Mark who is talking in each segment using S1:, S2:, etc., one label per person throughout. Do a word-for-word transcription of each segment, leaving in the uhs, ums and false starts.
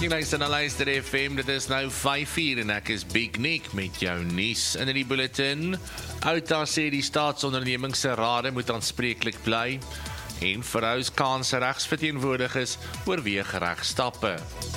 S1: Jy luister na Luister F M, dit is nou vyf uur en ek is Big Nick met jou nuus in die bulletin. Outa sê die staatsonderneming se rade moet aanspreeklik bly en verhous kans regsverteenwoordigers oorweeg regstappe.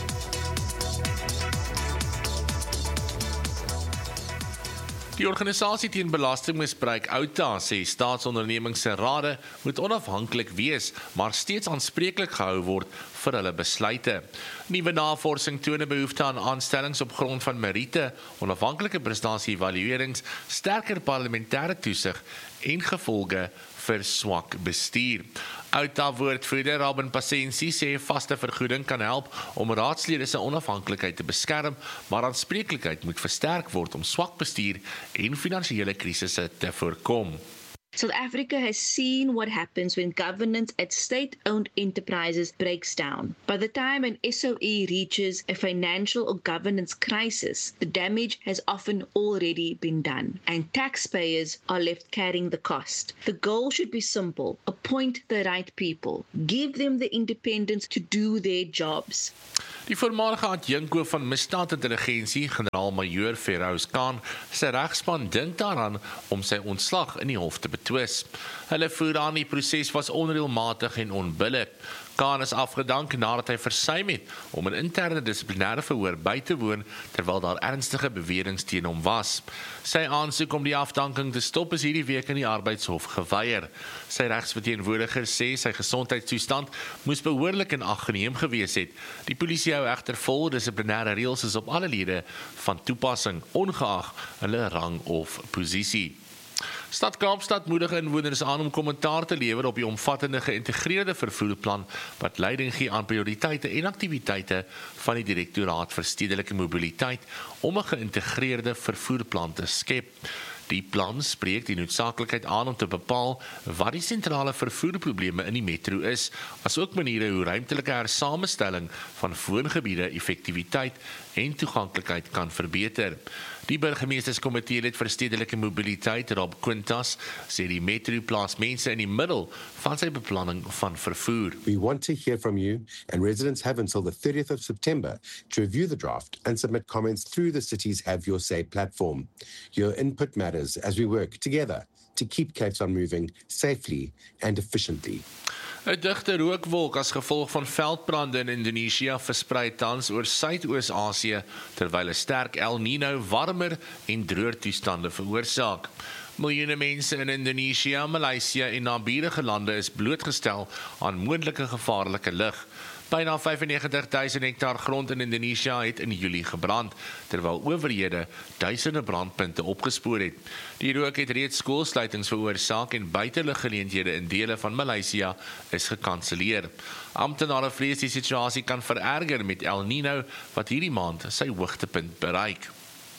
S1: Die organisasie teen belastingmisbruik Outa sê staatsonderneming se rade moet onafhanklik wees, maar steeds aanspreeklik gehou word vir hulle besluite. Nuwe navorsing toon 'n behoefte aan aanstellings op grond van meriete, onafhanklike prestasie-evaluerings, sterker parlementêre toesig en gevolge vir swak bestuur. Outa-woordvoerder Robin Pasensi sê vaste vergoeding kan help om raadslede se onafhanklikheid te beskerm, maar aanspreeklikheid moet versterk word om swak bestuur en finansiële krisisse te voorkom.
S2: South Africa has seen what happens when governance at state-owned enterprises breaks down. By the time an S O E reaches a financial or governance crisis, the damage has often already been done, and taxpayers are left carrying the cost. The goal should be simple: appoint the right people, give them the independence to do their jobs.
S1: Die voormalige adjunkhoof van misdaadintelligensie, generaal-majoor Ferhouz Khan, sy regspan dink daaraan om sy ontslag in die hof te betwis. Hulle voer aan die proses was onreëlmatig en onbillik. Khan is afgedank nadat hy versuim het om 'n interne dissiplinêre verhoor by te woon terwyl daar ernstige beweringe teen hom was. Sy aansoek om die afdanking te stop is hierdie week in die arbeidshof geweier. Sy regsverteenwoordiger sê sy gesondheidstoestand moes behoorlik in ag geneem gewees het. Die polisie hou egter vol dissiplinêre reëls is op alle lede van toepassing, ongeag hulle rang of posisie. Stad Kaapstad moedig inwoners aan om kommentaar te lewer op die omvattende geïntegreerde vervoerplan wat leiding gee aan prioriteite en aktiwiteite van die Direktoraat vir Stedelike Mobiliteit om 'n geïntegreerde vervoerplan te skep. Die plan spreek die noodsaaklikheid aan om te bepaal wat die sentrale vervoerprobleme in die metro is, asook maniere hoe ruimtelike hersamenstelling van woongebiede effektiwiteit en toeganklikheid kan verbeter. Die burgemeesterskomitee lid vir stedelike mobiliteit, Rob Quintas, sê die metro plaas mense in die middel van sy beplanning van vervoer.
S3: We want to hear from you, and residents have until the thirtieth of September to review the draft and submit comments through the city's Have Your Say platform. Your input matters as we work together to keep Cape Town moving safely and efficiently.
S1: 'n Digte rookwolk as gevolg van veldbrande in Indonesië versprei tans oor Suidoos-Asië, terwyl 'n sterk El Nino warmer en droër toestande veroorsaak. Miljoene mense in Indonesië, Maleisië en naburige lande is blootgestel aan moontlike gevaarlike lug. Byna vyfennegentig duisend hektaar grond in Indonesië het in Julie gebrand, terwyl owerhede duisende brandpunte opgespoor het. Die rook het reeds skoolsluitings veroorsaak en buiteluggeleenthede in dele van Maleisië is gekanselleer. Amptenare vrees die situasie kan vererger met El Nino wat hierdie maand sy hoogtepunt bereik.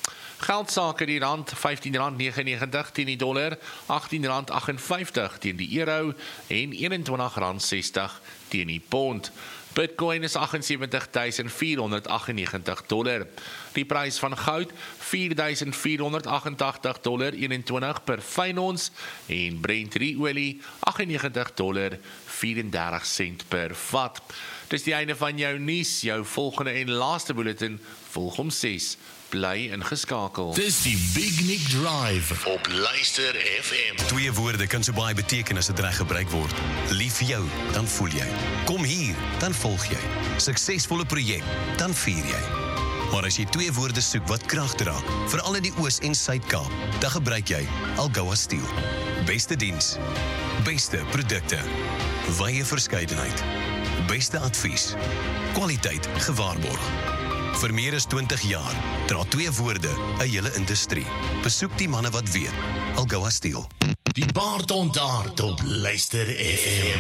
S1: Geldsake die rand vyftien rand negenennegentig teen die dollar, agttien rand agt en vyftig teen die euro en eenentwintig rand sestig teen die pond. Bitcoin is agt en sewentig tuisend vier honderd agt en negentig dollar. Die prys van goud vier duisend vier honderd agt en agtig dollar eenentwintig per fyn ons en Brent olie agt en negentig dollar vierendertig sent per vat. Dis die einde van jou nuus, jou volgende en laaste bulletin volg om ses. Bly ingeskakel.
S4: Dis die Big Nick Drive op Luister F M. Twee woorde kan so baie beteken as dit reg gebruik word. Lief vir jou, dan voel jy. Kom hier, dan volg jy. Suksesvolle projek, dan vier jy. Maar as jy twee woorde soek wat krag dra, veral in die Oos- en Suid-Kaap, dan gebruik jy Algoa Steel. Beste diens, beste produkte, wye verskeidenheid, beste advies, kwaliteit gewaarborg. Vir meer as twintig jaar dra twee woorde 'n hele industrie. Besoek die manne wat weet. Algoa Steel. Die baard ontaard op Luister F M.